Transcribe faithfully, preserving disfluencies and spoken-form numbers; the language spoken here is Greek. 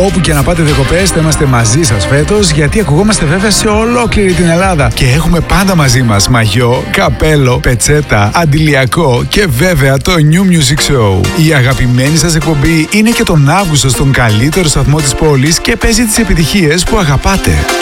Όπου και να πάτε διακοπές θα είμαστε μαζί σας φέτος, γιατί ακουγόμαστε βέβαια σε ολόκληρη την Ελλάδα. Και έχουμε πάντα μαζί μας μαγιό, καπέλο, πετσέτα, αντιλιακό και βέβαια το New Music Show. Η αγαπημένη σας εκπομπή είναι και τον Αύγουστο στον καλύτερο σταθμό της πόλης και παίζει τις επιτυχίες που αγαπάτε.